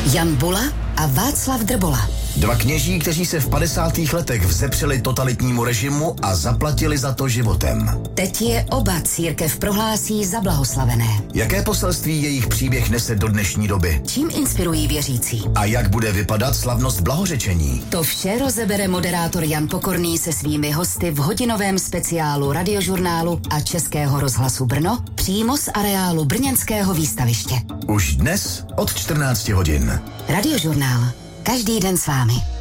Jan Bula a Václav Drbola. Dva kněží, kteří se v 50. letech vzepřeli totalitnímu režimu a zaplatili za to životem. Teď je oba církev prohlásí za blahoslavené. Jaké poselství jejich příběh nese do dnešní doby? Čím inspirují věřící? A jak bude vypadat slavnost blahořečení? To vše rozebere moderátor Jan Pokorný se svými hosty v hodinovém speciálu Radiožurnálu a Českého rozhlasu Brno přímo z areálu brněnského výstaviště. Už dnes od 14 hodin. Radiožurnál. Každý den s vámi.